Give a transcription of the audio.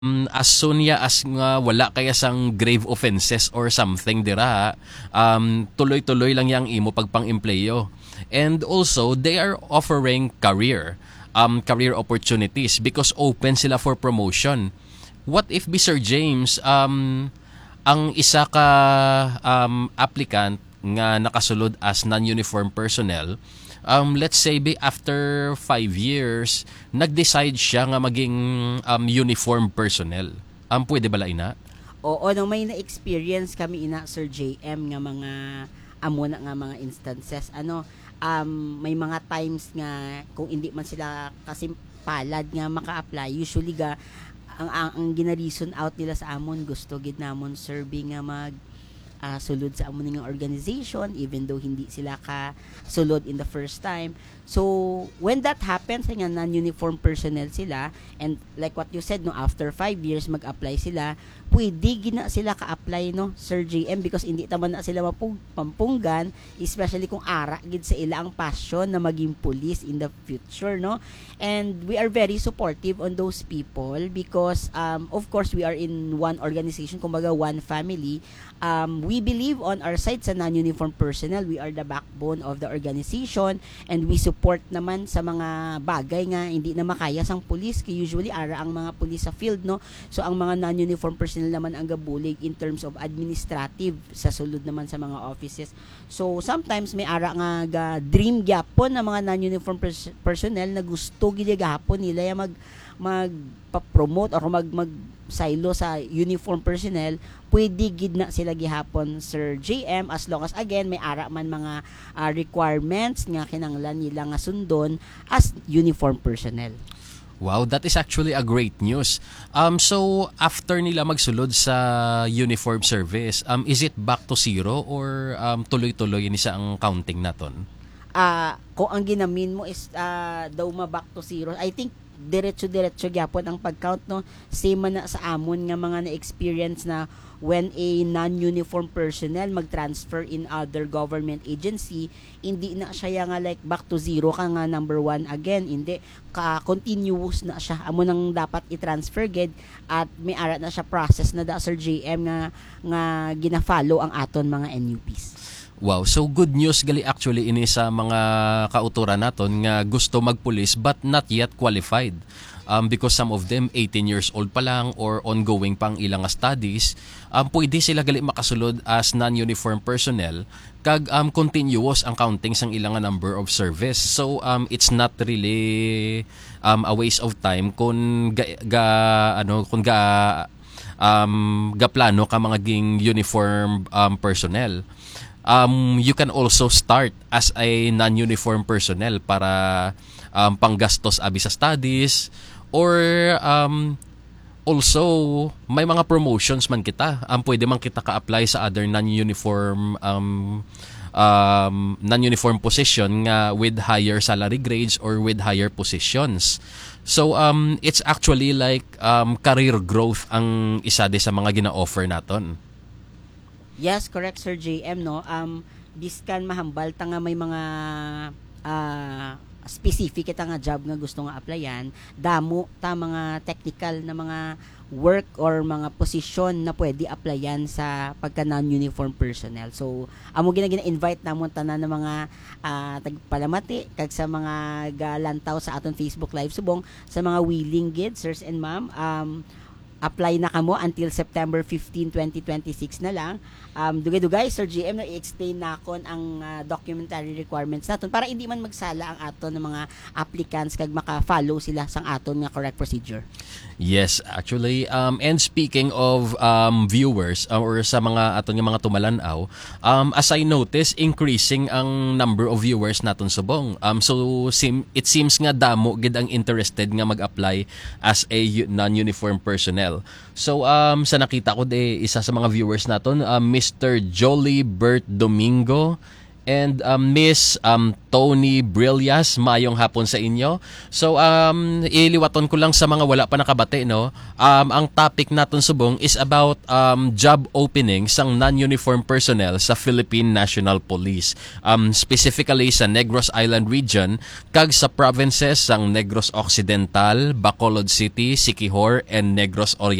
as soon as nga wala kaya sang grave offenses or something dira, tuloy-tuloy lang yang imo pagpang-empleyo. And also, they are offering career opportunities because open sila for promotion. What if Sir James, ang isa ka applicant nga nakasulod as non-uniform personnel, let's say after 5 years, nag-decide siya nga maging uniform personnel. Pwede bala ina? Oo, nung may na-experience kami ina Sir JM nga mga amo na nga mga instances, may mga times nga kung hindi man sila kasi palad nga maka-apply, usually ang gina-reason out nila sa amon, gusto gid namon serving nga mag sulod sa amon nga organization even though hindi sila ka sulod in the first time. So when that happens nga non-uniform personnel sila, and like what you said no, after 5 years mag-apply sila, pwede gina sila ka-apply no Sir JM, because hindi taman na sila pampunggan, especially kung ara gid sa ila ang passion na maging police in the future no. And we are very supportive on those people because of course we are in one organization, kumbaga one family. We believe on our side sa non-uniform personnel, we are the backbone of the organization, and we support naman sa mga bagay nga hindi na makaya sang pulis, kay usually ara ang mga pulis sa field no. So ang mga non-uniform personnel naman ang gabulig in terms of administrative sa sulod naman sa mga offices. So sometimes may ara nga dream gyapon ng mga non-uniform personnel na gusto gid gahapon nila ya magpa-promote or mag silo sa uniform personnel, pwede gid na sila gihapon Sir JM, as long as again may ara man mga requirements nga kinanglan nila nga sundon as uniform personnel. Wow, that is actually a great news. So after nila magsulod sa uniform service, is it back to zero or tuloy-tuloy ni sa ang counting naton? Kung ang ginamin mo is daw back to zero, I think diretso gyapon ang pag-count no. Same man na sa amon nga mga na-experience na when a non-uniform personnel mag-transfer in other government agency, hindi na siya nga like back to zero ka nga number 1 again, hindi ka continuous na siya amo nang dapat i-transfer gid, at may ara na siya process na da Sir JM nga gina-follow ang aton mga NUPs. Wow, so good news gali actually ini sa mga kauturan naton nga gusto magpulis but not yet qualified. Because some of them 18 years old pa lang or ongoing pang ilang studies, pwede sila gali makasulod as non-uniform personnel kag continuous ang counting sang ilang number of service. So it's not really a waste of time kung plano ka maging uniform personnel. You can also start as a non-uniform personnel para panggastos abi sa studies, or also may mga promotions man kita. Pwede man kita ka-apply sa other non-uniform position nga with higher salary grades or with higher positions. So it's actually like career growth ang isa de sa mga gina-offer naton. Yes, correct Sir JM no. Biskan mahambal ta nga may mga specific ita nga job nga gusto nga applyan, damo ta mga technical na mga work or mga posisyon na pwede applyan sa pagka non-uniform personnel. So amo gina-invite namon tanan ng mga tagpalamati kag sa mga galantaw sa aton Facebook live subong, sa mga willing gid sirs and ma'am, apply na kamo until September 15, 2026 na lang. Dugay-dugay, Sir GM, na i-explain na kon ang documentary requirements naton para hindi man magsala ang aton ng mga applicants kag maka-follow sila sang aton nga correct procedure. Yes, actually, and speaking of viewers or sa mga aton nga mga tumalanaw, as I notice, increasing ang number of viewers naton subong. So it seems nga damo gid ang interested nga mag-apply as a non-uniform personnel. So sa nakita ko de isa sa mga viewers naton, Mr. Jolly Bert Domingo And Miss Tony Brillas, mayong hapon sa inyo. So iliwaton ko lang sa mga wala pa nakabate, no. Ang topic naton subong is about job openings sang non-uniform personnel sa Philippine National Police. Specifically sa Negros Island region kag sa provinces sang Negros Occidental, Bacolod City, Siquijor and Negros Oriental.